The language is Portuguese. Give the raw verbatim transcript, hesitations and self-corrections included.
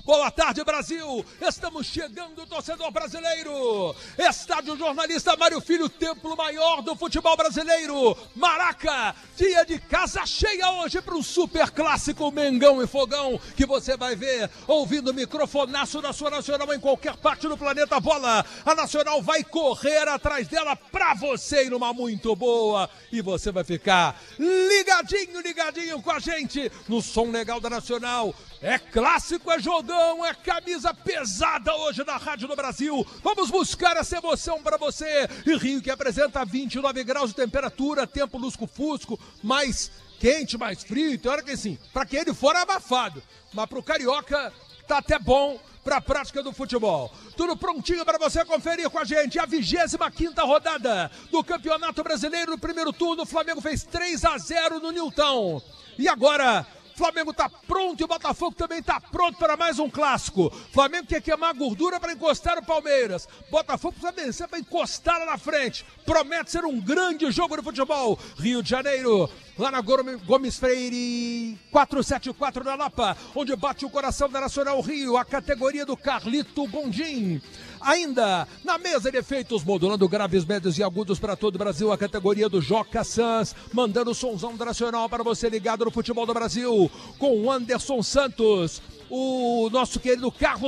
Boa tarde, Brasil. Estamos chegando, torcedor brasileiro. Estádio Jornalista Mário Filho, templo maior do futebol brasileiro. Maraca, dia de casa cheia hoje para um super clássico Mengão e Fogão, que você vai ver ouvindo o microfonaço da sua Nacional em qualquer parte do planeta bola. A Nacional vai correr atrás dela para você e numa muito boa. E você vai ficar ligadinho, ligadinho com a gente no som legal da Nacional. É clássico, é jogão, é camisa pesada hoje na Rádio do Brasil. Vamos buscar essa emoção para você. E Rio que apresenta vinte e nove graus de temperatura, tempo lusco-fusco, mais quente, mais frio. Tem hora que assim, para quem ele for é abafado, mas pro carioca tá até bom para a prática do futebol. Tudo prontinho para você conferir com a gente. A vigésima quinta rodada do Campeonato Brasileiro. No primeiro turno, o Flamengo fez três a zero no Newton. E agora Flamengo tá pronto e o Botafogo também tá pronto para mais um clássico. Flamengo quer queimar gordura para encostar o Palmeiras. Botafogo precisa vencer para encostar lá na frente. Promete ser um grande jogo de futebol. Rio de Janeiro, lá na Gomes Freire quatrocentos e setenta e quatro na Lapa, onde bate o coração da Nacional Rio, a categoria do Carlito Gondim. Ainda na mesa de efeitos, modulando graves, médios e agudos para todo o Brasil, a categoria do Joca Sans, mandando o sonzão da Nacional para você ligado no futebol do Brasil, com o Anderson Santos, o nosso querido Carlos